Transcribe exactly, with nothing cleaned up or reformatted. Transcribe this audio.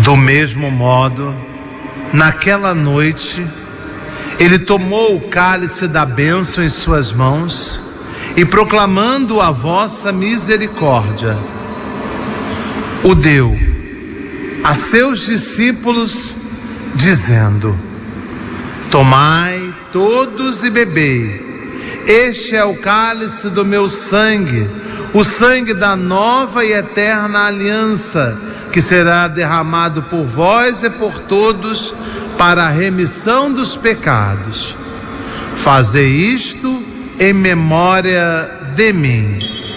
Do mesmo modo, naquela noite, ele tomou o cálice da bênção em suas mãos e, proclamando a vossa misericórdia, o deu a seus discípulos, dizendo: tomai todos e bebei, este é o cálice do meu sangue, o sangue da nova e eterna aliança, que será derramado por vós e por todos para a remissão dos pecados. Fazei isto em memória de mim.